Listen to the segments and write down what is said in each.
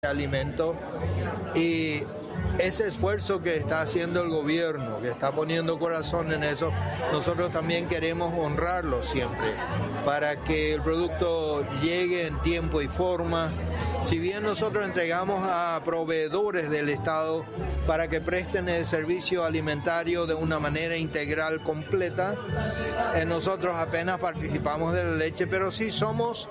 alimento, y ese esfuerzo que está haciendo el gobierno, que está poniendo corazón en eso, nosotros también queremos honrarlo siempre, para que el producto llegue en tiempo y forma. Si bien nosotros entregamos a proveedores del Estado para que presten el servicio alimentario de una manera integral, completa, nosotros apenas participamos de la leche, pero sí somos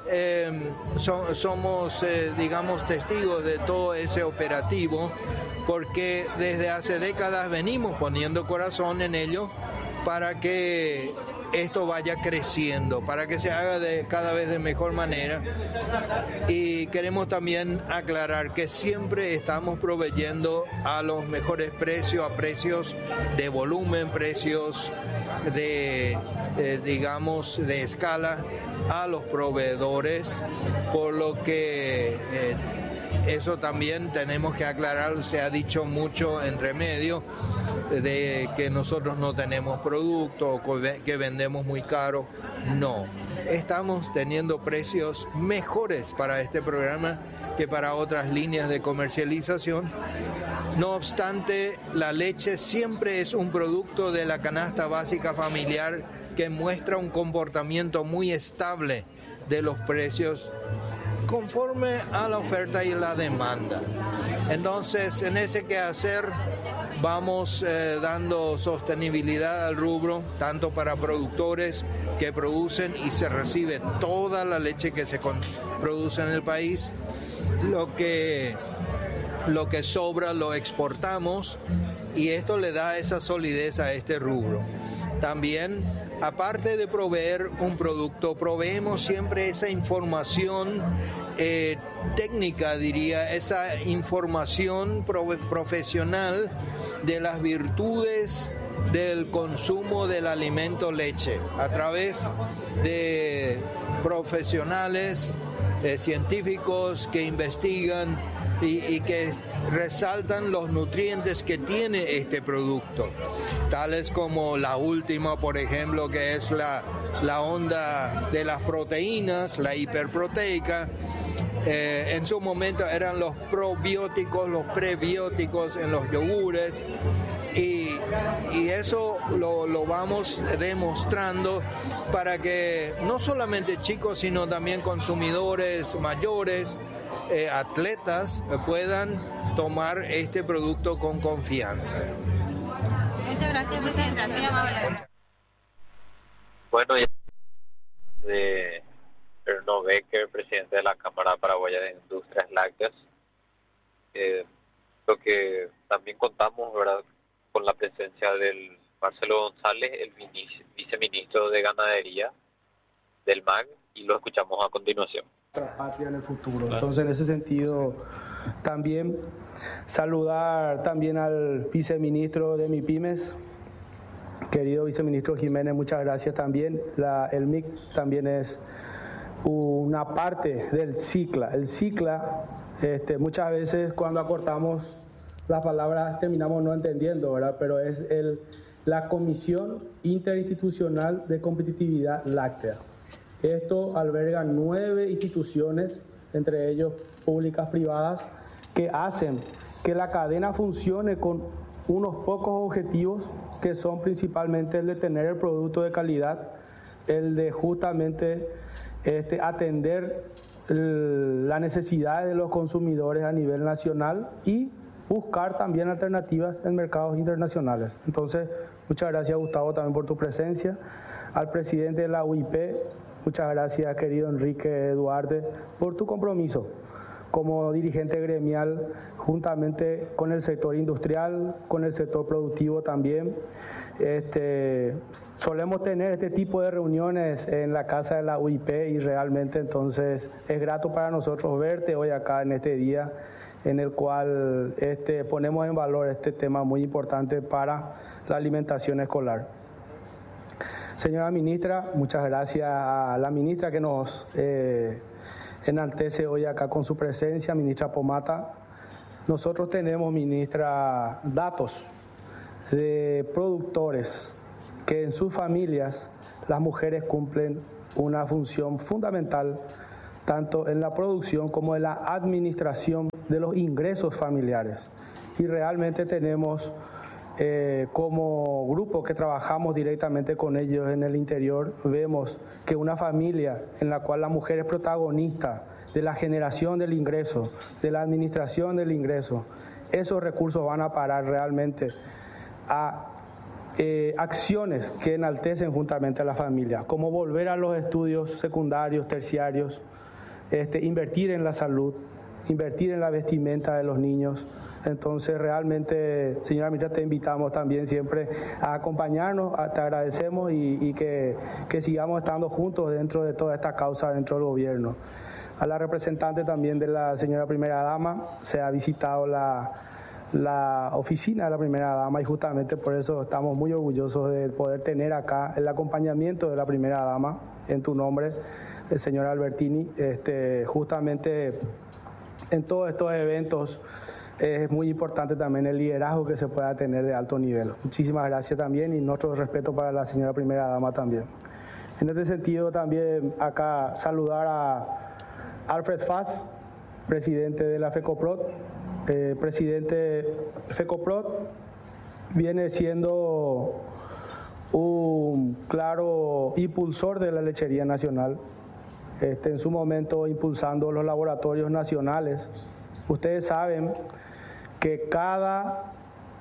digamos, testigos de todo ese operativo, porque desde hace décadas venimos poniendo corazón en ello para que esto vaya creciendo, para que se haga cada vez de mejor manera. Y queremos también aclarar que siempre estamos proveyendo a los mejores precios, a precios de volumen, precios digamos, de escala a los proveedores, por lo que eso también tenemos que aclarar. Se ha dicho mucho entre medio de que nosotros no tenemos producto o que vendemos muy caro. No, estamos teniendo precios mejores para este programa que para otras líneas de comercialización. No obstante, la leche siempre es un producto de la canasta básica familiar que muestra un comportamiento muy estable de los precios conforme a la oferta y la demanda. Entonces, en ese quehacer vamos dando sostenibilidad al rubro, tanto para productores que producen y se recibe toda la leche que se produce en el país. Lo que sobra lo exportamos, y esto le da esa solidez a este rubro. También, aparte de proveer un producto, proveemos siempre esa información técnica, diría, esa información profesional de las virtudes del consumo del alimento leche, a través de profesionales, científicos que investigan y que resaltan los nutrientes que tiene este producto, tales como la última, por ejemplo, que es la onda de las proteínas, la hiperproteica. En su momento eran los probióticos, los prebióticos en los yogures, y eso lo vamos demostrando para que no solamente chicos, sino también consumidores mayores, atletas, puedan tomar este producto con confianza. Muchas gracias, presidente. Bueno, de Erno Becker, presidente de la Cámara Paraguaya de Industrias Lácteas. Lo que también contamos, ¿verdad?, con la presencia del Marcelo González, el viceministro de Ganadería del MAG, y lo escuchamos a continuación. Patria en el futuro. Entonces, en ese sentido, también saludar también al viceministro de MIPYMES, querido viceministro Jiménez, muchas gracias también. El MIC también es una parte del CICLA. El CICLA, muchas veces cuando acortamos las palabras terminamos no entendiendo, ¿verdad? Pero es la Comisión Interinstitucional de Competitividad Láctea. Esto alberga 9 instituciones, entre ellos públicas, privadas, que hacen que la cadena funcione con unos pocos objetivos, que son principalmente el de tener el producto de calidad, el de justamente atender la necesidad de los consumidores a nivel nacional y buscar también alternativas en mercados internacionales. Entonces, muchas gracias, Gustavo, también por tu presencia. Al presidente de la UIP, muchas gracias, querido Enrique Duarte, por tu compromiso como dirigente gremial, juntamente con el sector industrial, con el sector productivo también. Solemos tener este tipo de reuniones en la casa de la UIP y realmente entonces es grato para nosotros verte hoy acá en este día en el cual ponemos en valor este tema muy importante para la alimentación escolar. Señora ministra, muchas gracias a la ministra que nos enaltece hoy acá con su presencia, ministra Pomata. Nosotros tenemos, ministra, datos de productores que en sus familias las mujeres cumplen una función fundamental tanto en la producción como en la administración de los ingresos familiares. Y realmente tenemos como grupo que trabajamos directamente con ellos en el interior, vemos que una familia en la cual la mujer es protagonista de la generación del ingreso, de la administración del ingreso, esos recursos van a parar realmente a acciones que enaltecen juntamente a la familia, como volver a los estudios secundarios, terciarios, invertir en la salud, invertir en la vestimenta de los niños. Entonces realmente, señora ministra, te invitamos también siempre a acompañarnos, te agradecemos y que sigamos estando juntos dentro de toda esta causa dentro del gobierno. A la representante también de la señora primera dama, se ha visitado la oficina de la primera dama y justamente por eso estamos muy orgullosos de poder tener acá el acompañamiento de la primera dama en tu nombre, el señor Albertini, justamente en todos estos eventos. Es muy importante también el liderazgo que se pueda tener de alto nivel. Muchísimas gracias también y nuestro respeto para la señora primera dama también. En este sentido también acá saludar a Alfred Faz, presidente de la FECOPROD. Presidente FECOPROD viene siendo un claro impulsor de la lechería nacional, en su momento impulsando los laboratorios nacionales. Ustedes saben que cada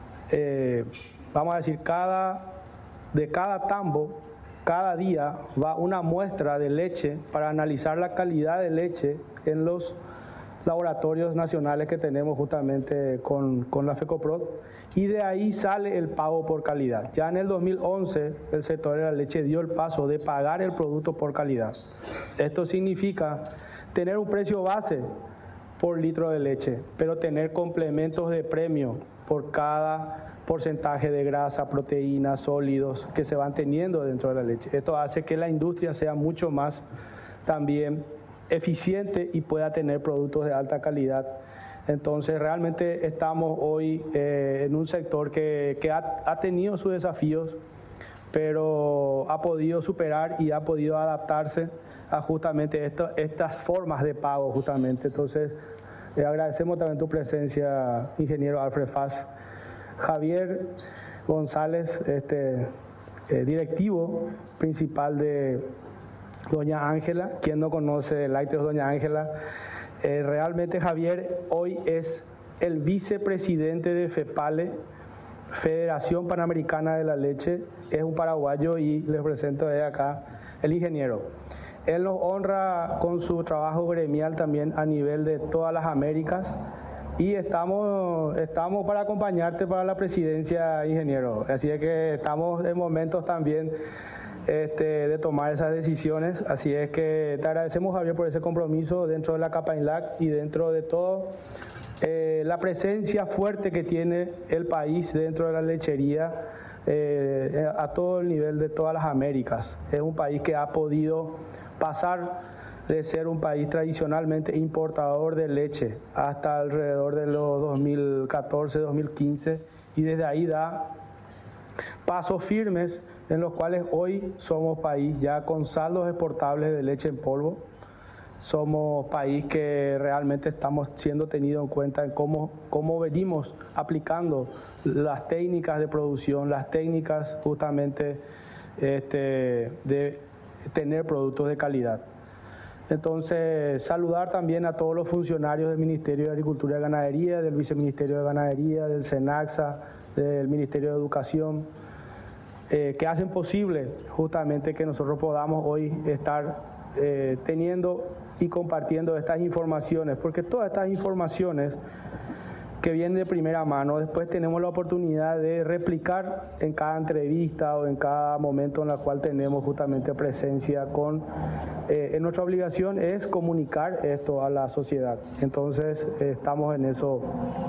tambo, cada día va una muestra de leche para analizar la calidad de leche en los laboratorios nacionales que tenemos justamente con la FECOPROD, y de ahí sale el pago por calidad. Ya en el 2011 el sector de la leche dio el paso de pagar el producto por calidad. Esto significa tener un precio base por litro de leche, pero tener complementos de premio por cada porcentaje de grasa, proteínas, sólidos que se van teniendo dentro de la leche. Esto hace que la industria sea mucho más también eficiente y pueda tener productos de alta calidad. Entonces realmente estamos hoy en un sector que ha tenido sus desafíos, pero ha podido superar y ha podido adaptarse a justamente estas formas de pago justamente. Entonces agradecemos también tu presencia, ingeniero Alfred Faz. Javier González, directivo principal de Doña Ángela. Quien no conoce el Lácteos Doña Ángela, realmente Javier hoy es el vicepresidente de FEPALE, Federación Panamericana de la Leche. Es un paraguayo y les presento de acá el ingeniero. Él nos honra con su trabajo gremial también a nivel de todas las Américas y estamos para acompañarte para la presidencia, ingeniero. Así es que estamos en momentos también de tomar esas decisiones. Así es que te agradecemos, Javier, por ese compromiso dentro de la CAPAINLAC y dentro de todo la presencia fuerte que tiene el país dentro de la lechería a todo el nivel de todas las Américas. Es un país que ha podido pasar de ser un país tradicionalmente importador de leche hasta alrededor de los 2014, 2015 y desde ahí da pasos firmes en los cuales hoy somos país ya con saldos exportables de leche en polvo. Somos país que realmente estamos siendo tenido en cuenta en cómo venimos aplicando las técnicas de producción, las técnicas justamente de tener productos de calidad. Entonces, saludar también a todos los funcionarios del Ministerio de Agricultura y Ganadería, del Viceministerio de Ganadería, del SENACSA, del Ministerio de Educación, que hacen posible justamente que nosotros podamos hoy estar teniendo y compartiendo estas informaciones, porque todas estas informaciones que vienen de primera mano, después tenemos la oportunidad de replicar en cada entrevista o en cada momento en el cual tenemos justamente presencia con... nuestra obligación es comunicar esto a la sociedad. Entonces, estamos en eso.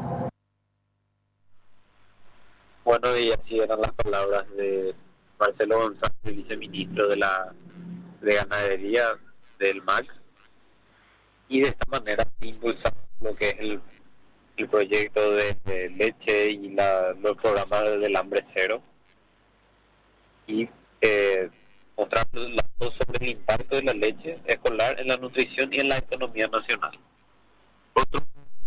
Bueno, y así eran las palabras de Marcelo González, viceministro de Ganadería del MAG, y de esta manera impulsar lo que es el proyecto de leche y los programas del hambre cero, y mostrando datos sobre el impacto de la leche escolar en la nutrición y en la economía nacional. Otro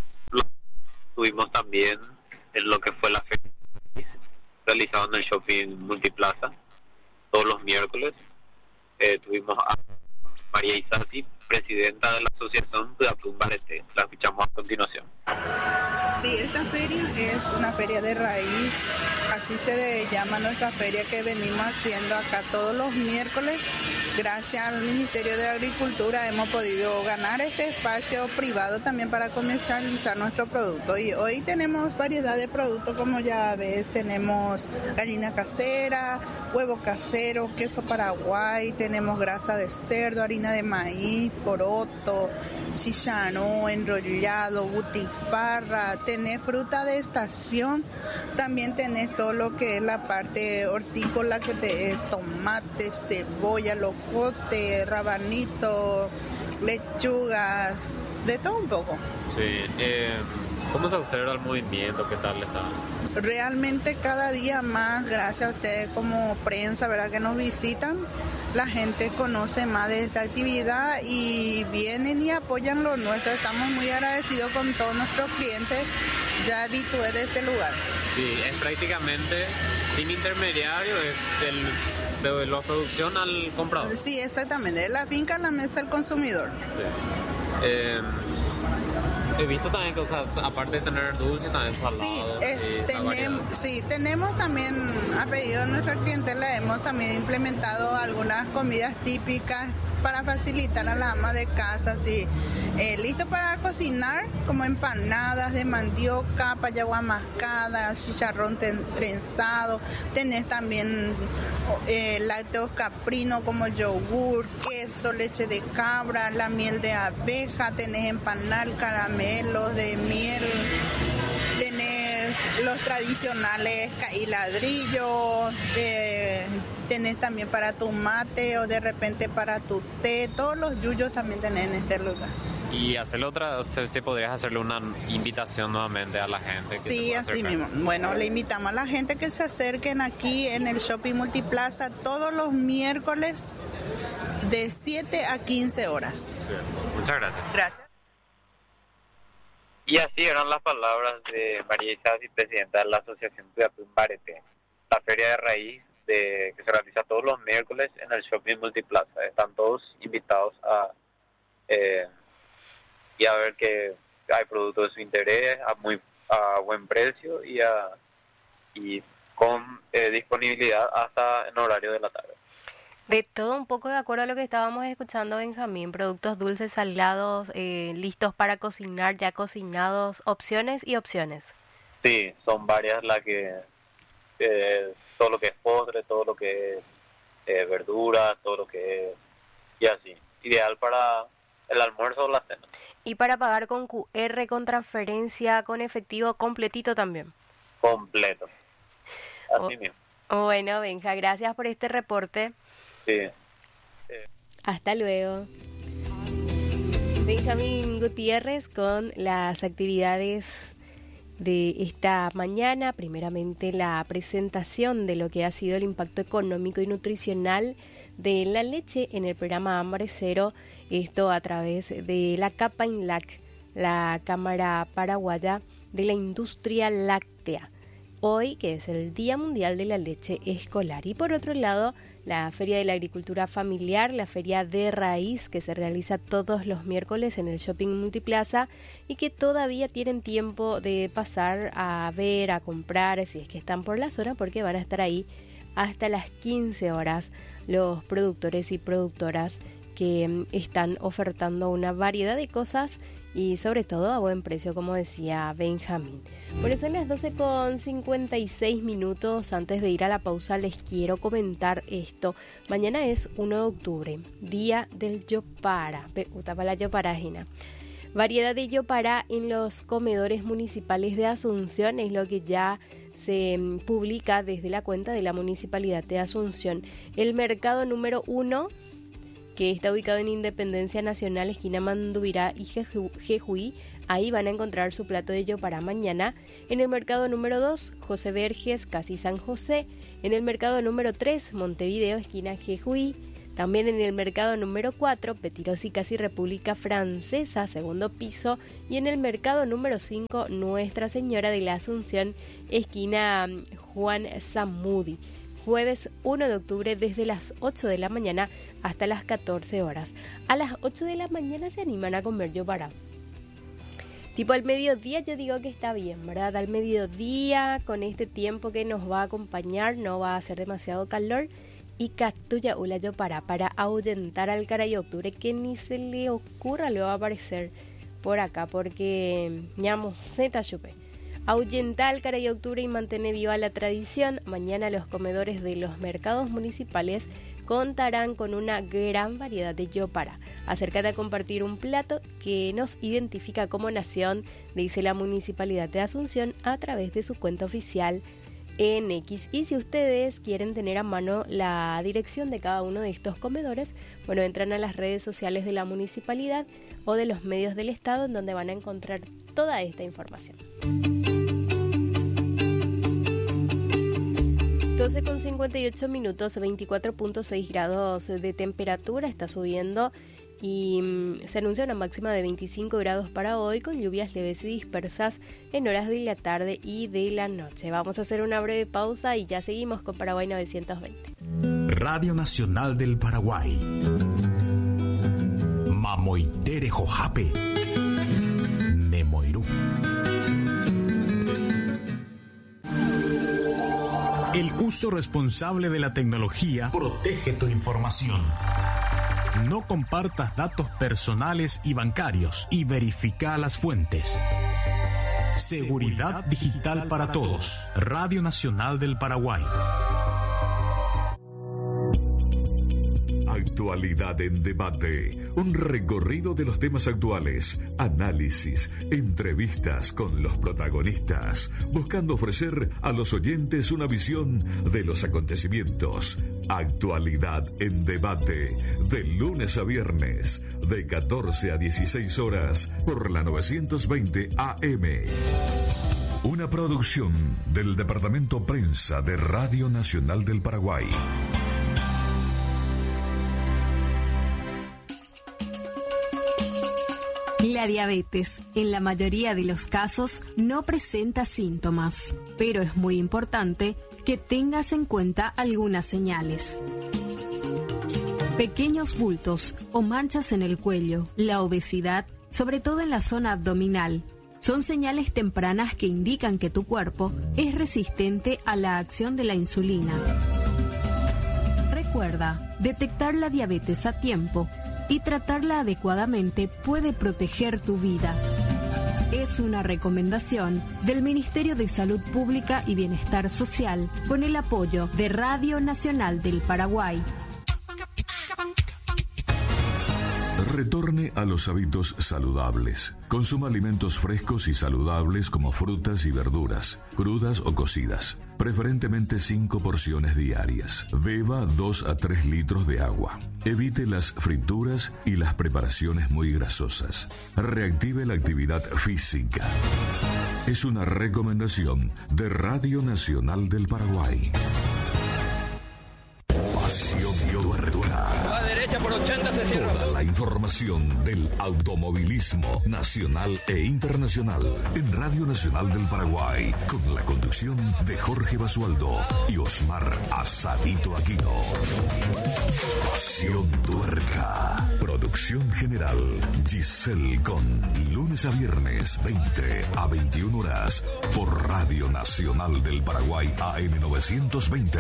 tuvimos también en lo que fue la feria realizada en el Shopping Multiplaza todos los miércoles. Tuvimos a María Isasi, presidenta de la Asociación de Atún Bareté. La escuchamos a continuación. Sí, esta feria es una feria de raíz, así se llama nuestra feria que venimos haciendo acá todos los miércoles. Gracias al Ministerio de Agricultura hemos podido ganar este espacio privado también para comercializar nuestro producto. Y hoy tenemos variedad de productos, como ya ves, tenemos gallina casera, huevo casero, queso paraguay, tenemos grasa de cerdo, harina de maíz, poroto, chicharrón, enrollado, butifarra, tenés fruta de estación, también tenés todo lo que es la parte hortícola, que te tomate, cebolla, locote, rabanito, lechugas, de todo un poco. Sí, ¿cómo se observa el movimiento? ¿Qué tal está? Realmente cada día más, gracias a ustedes como prensa, ¿verdad?, que nos visitan, la gente conoce más de esta actividad y vienen y apoyan lo nuestro. Estamos muy agradecidos con todos nuestros clientes ya habitués de este lugar. Sí, es prácticamente sin intermediario, es de la producción al comprador. Sí, exactamente, de la finca a la mesa del consumidor. Sí. He visto también que, o sea, aparte de tener dulce, también salado. Tenemos también, a pedido de nuestra clientela, hemos también implementado algunas comidas típicas para facilitar a la ama de casa, sí. Listo para cocinar, como empanadas de mandioca, payagua mascada, chicharrón trenzado. Tenés también lácteos caprino como yogur, queso, leche de cabra, la miel de abeja. Tenés empanal, caramelos de miel. Tenés los tradicionales y ladrillos. Tenés también para tu mate o de repente para tu té. Todos los yuyos también tenés en este lugar. Y hacerle otra, si podrías hacerle una invitación nuevamente a la gente. Sí, así mismo. Bueno, le invitamos a la gente que se acerquen aquí en el Shopping Multiplaza todos los miércoles de 7 a 15 horas. Sí. Muchas gracias. Gracias. Y así eran las palabras de María Isasi, presidenta de la Asociación de Atún Bareté. La feria de raíz que se realiza todos los miércoles en el Shopping Multiplaza. Están todos invitados a ver que hay productos de su interés a buen precio y con disponibilidad hasta en horario de la tarde. De todo un poco, de acuerdo a lo que estábamos escuchando, Benjamín, productos dulces, salados, listos para cocinar, ya cocinados, opciones y opciones. Sí, son varias las que, todo lo que es postre, todo lo que es verduras, todo lo que es, y así, ideal para el almuerzo o la cena. Y para pagar con QR, con transferencia, con efectivo, completito también. Completo, así mismo. Bueno, Benja, gracias por este reporte. Sí. Hasta luego. Benjamín Gutiérrez con las actividades de esta mañana. Primeramente la presentación de lo que ha sido el impacto económico y nutricional de la leche en el programa Hambre Cero. Esto a través de la CAPAINLAC, la Cámara Paraguaya de la Industria Láctea. Hoy, que es el Día Mundial de la Leche Escolar. Y por otro lado, la Feria de la Agricultura Familiar, la Feria de Raíz, que se realiza todos los miércoles en el Shopping Multiplaza y que todavía tienen tiempo de pasar a ver, a comprar, si es que están por la zona, porque van a estar ahí hasta las 15 horas los productores y productoras que están ofertando una variedad de cosas y sobre todo a buen precio, como decía Benjamín. Bueno, son las 12:56. Antes de ir a la pausa les quiero comentar esto. Mañana es 1 de octubre, Día del Yopara, la yoparágina. Variedad de yopara en los comedores municipales de Asunción es lo que ya se publica desde la cuenta de la Municipalidad de Asunción. El mercado número 1, que está ubicado en Independencia Nacional, esquina Mandubirá y Jejuí, Ahí van a encontrar su plato de Yopara mañana. En el mercado número 2, José Verges, casi San José. En el mercado número 3, Montevideo, esquina Jejuí. También en el mercado número 4, Petirosi, casi República Francesa, segundo piso. Y en el mercado número 5, Nuestra Señora de la Asunción, esquina Juan Samudi. Jueves 1 de octubre desde las 8 de la mañana hasta las 14 horas. A las 8 de la mañana se animan a comer Yopara. Tipo al mediodía yo digo que está bien, ¿verdad? Al mediodía, con este tiempo que nos va a acompañar, no va a hacer demasiado calor. Y Catuya Ula Yopara para ahuyentar al caray octubre, que ni se le ocurra le va a aparecer por acá, porque ñamo zeta chupe. Ahuyentar al caray octubre y mantener viva la tradición. Mañana los comedores de los mercados municipales contarán con una gran variedad de Yopara. Acércate a compartir un plato que nos identifica como nación, dice la Municipalidad de Asunción a través de su cuenta oficial en X. Y si ustedes quieren tener a mano la dirección de cada uno de estos comedores, bueno, entran a las redes sociales de la municipalidad o de los medios del estado, en donde van a encontrar toda esta información. 12:58 minutos, 24.6 grados de temperatura, está subiendo y se anuncia una máxima de 25 grados para hoy, con lluvias leves y dispersas en horas de la tarde y de la noche. Vamos a hacer una breve pausa y ya seguimos con Paraguay 920. Radio Nacional del Paraguay. Mamoitere Jojape. Nemoirú. El uso responsable de la tecnología protege tu información. No compartas datos personales y bancarios y verifica las fuentes. Seguridad digital para todos. Radio Nacional del Paraguay. Actualidad en debate. Un recorrido de los temas actuales, análisis, entrevistas con los protagonistas, buscando ofrecer a los oyentes una visión de los acontecimientos. Actualidad en debate, de lunes a viernes, de 14 a 16 horas, por la 920 AM. Una producción del Departamento Prensa de Radio Nacional del Paraguay. La diabetes, en la mayoría de los casos, no presenta síntomas, pero es muy importante que tengas en cuenta algunas señales. Pequeños bultos o manchas en el cuello, la obesidad, sobre todo en la zona abdominal, son señales tempranas que indican que tu cuerpo es resistente a la acción de la insulina. Recuerda, detectar la diabetes a tiempo y tratarla adecuadamente puede proteger tu vida. Es una recomendación del Ministerio de Salud Pública y Bienestar Social con el apoyo de Radio Nacional del Paraguay. Retorne a los hábitos saludables. Consuma alimentos frescos y saludables como frutas y verduras, crudas o cocidas. Preferentemente 5 porciones diarias. Beba 2 a 3 litros de agua. Evite las frituras y las preparaciones muy grasosas. Reactive la actividad física. Es una recomendación de Radio Nacional del Paraguay. Pasión Tuerta. A la derecha por 80 se cierra. Toda la información del automovilismo nacional e internacional en Radio Nacional del Paraguay, con la conducción de Jorge Basualdo y Osmar Asadito Aquino. Pasión Tuerca. Producción general Giselle Con. Lunes a viernes 20 a 21 horas por Radio Nacional del Paraguay AM 920.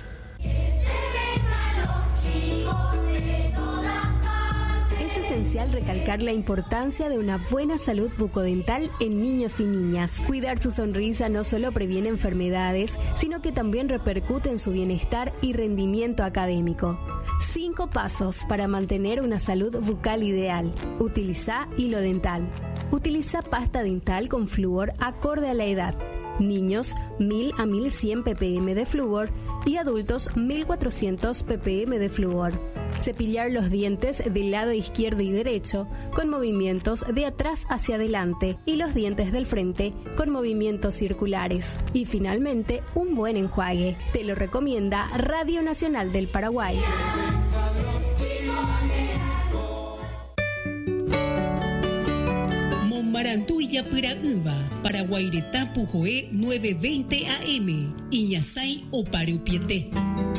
Es esencial recalcar la importancia de una buena salud bucodental en niños y niñas. Cuidar su sonrisa no solo previene enfermedades, sino que también repercute en su bienestar y rendimiento académico. 5 pasos para mantener una salud bucal ideal. Utiliza hilo dental. Utiliza pasta dental con flúor acorde a la edad. Niños, 1000 a 1100 ppm de flúor y adultos, 1400 ppm de flúor. Cepillar los dientes del lado izquierdo y derecho con movimientos de atrás hacia adelante y los dientes del frente con movimientos circulares. Y finalmente, un buen enjuague. Te lo recomienda Radio Nacional del Paraguay. Marantuya Piraúba, Paraguaireta Pujoé 920 AM, Iñasai o Parupiete.